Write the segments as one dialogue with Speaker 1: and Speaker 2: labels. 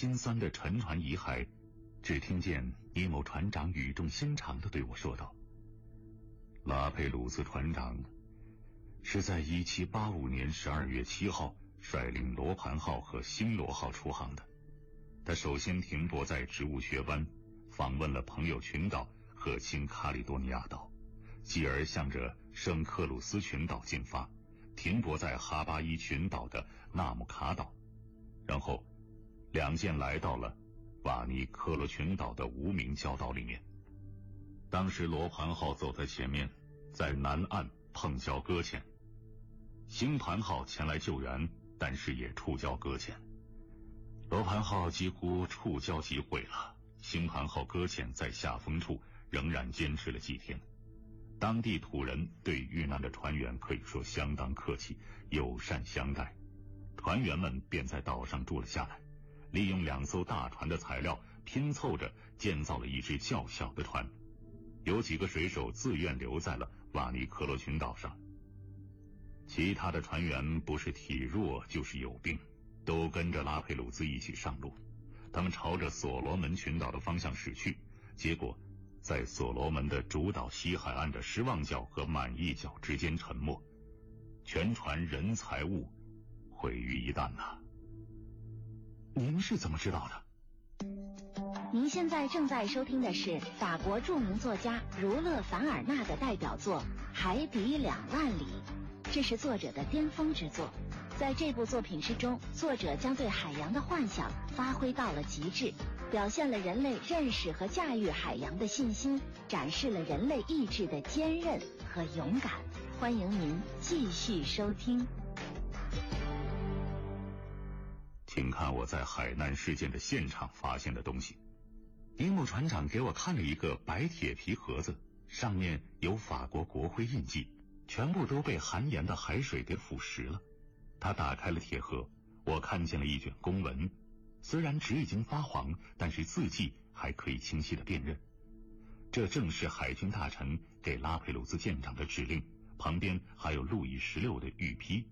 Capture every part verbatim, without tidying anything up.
Speaker 1: 心酸的沉船遗骸，只听见尼某船长语重心长地对我说道：拉佩鲁斯船长是在一七八五年十二月七号率领罗盘号和新罗号出航的。他首先停泊在植物学湾，访问了朋友群岛和新卡里多尼亚岛，继而向着圣克鲁斯群岛进发，停泊在哈巴伊群岛的纳姆卡岛，然后两舰来到了瓦尼科罗群岛的无名礁岛里面。当时罗盘号走在前面，在南岸碰礁搁浅，星盘号前来救援，但是也触礁搁浅。罗盘号几乎触礁即毁了，星盘号搁浅在下风处仍然坚持了几天。当地土人对遇难的船员可以说相当客气，友善相待，船员们便在岛上住了下来，利用两艘大船的材料拼凑着建造了一只较小的船。有几个水手自愿留在了瓦尼科罗群岛上，其他的船员不是体弱就是有病，都跟着拉佩鲁兹一起上路。他们朝着所罗门群岛的方向驶去，结果在所罗门的主岛西海岸的失望角和满意角之间沉没，全船人财物毁于一旦呐。您是怎么知道的？
Speaker 2: 您现在正在收听的是法国著名作家儒勒·凡尔纳的代表作《海底两万里》，这是作者的巅峰之作。在这部作品之中，作者将对海洋的幻想发挥到了极致，表现了人类认识和驾驭海洋的信心，展示了人类意志的坚韧和勇敢。欢迎您继续收听。
Speaker 1: 请看我在海难事件的现场发现的东西。尼莫船长给我看了一个白铁皮盒子，上面有法国国徽印记，全部都被含盐的海水给腐蚀了。他打开了铁盒，我看见了一卷公文，虽然纸已经发黄，但是字迹还可以清晰地辨认。这正是海军大臣给拉佩鲁兹舰长的指令，旁边还有路易十六的御批。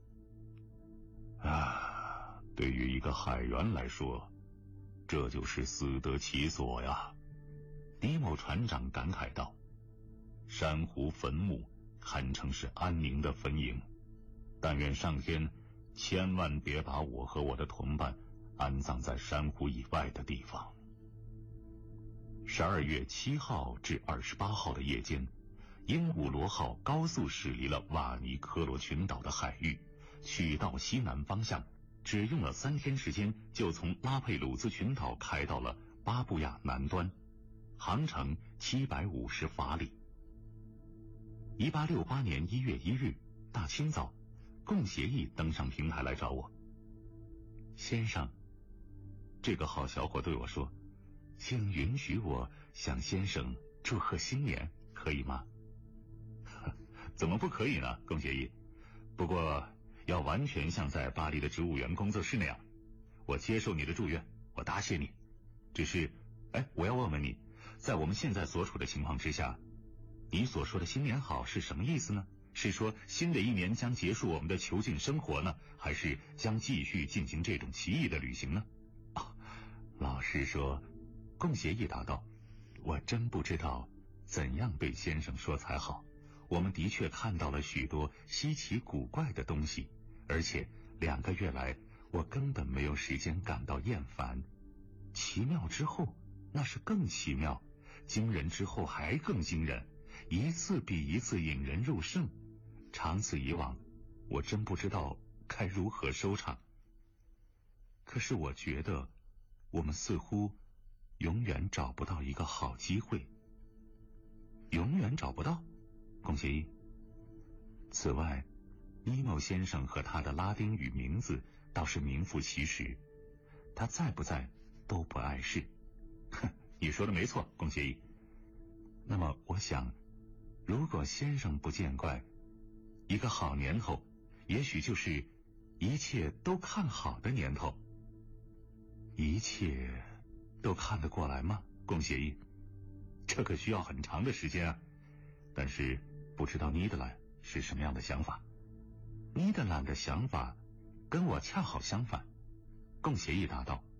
Speaker 1: 啊，对于一个海员来说，这就是死得其所呀。尼某船长感慨道，珊瑚坟墓堪称是安宁的坟茔，但愿上天千万别把我和我的同伴安葬在珊瑚以外的地方。十二月七号至二十八号的夜间，鹦鹉螺号高速驶离了瓦尼科罗群岛的海域，取道西南方向，只用了三天时间就从拉佩鲁兹群岛开到了巴布亚南端，航程七百五十法里。一八六八年一月一日大清早，共协议登上平台来找我。先生，这个好小伙对我说，请允许我向先生祝贺新年，可以吗？怎么不可以呢，共协议？不过要完全像在巴黎的植物园工作室那样。我接受你的祝愿，我答谢你。只是，哎，我要问问你，在我们现在所处的情况之下，你所说的新年好是什么意思呢？是说新的一年将结束我们的囚禁生活呢，还是将继续进行这种奇异的旅行呢？哦，老实说，共协议答道，我真不知道怎样对先生说才好。我们的确看到了许多稀奇古怪的东西，而且两个月来我根本没有时间感到厌烦。奇妙之后那是更奇妙，惊人之后还更惊人，一次比一次引人入胜。长此以往，我真不知道该如何收场。可是我觉得我们似乎永远找不到一个好机会。永远找不到？共协议。此外，尼莫先生和他的拉丁语名字倒是名副其实，他在不在都不碍事。哼，你说的没错，共协议。那么我想，如果先生不见怪，一个好年头也许就是一切都看好的年头。一切都看得过来吗，共协议？这可需要很长的时间啊。但是不知道尼德兰是什么样的想法。尼德兰的想法跟我恰好相反。共协议答道，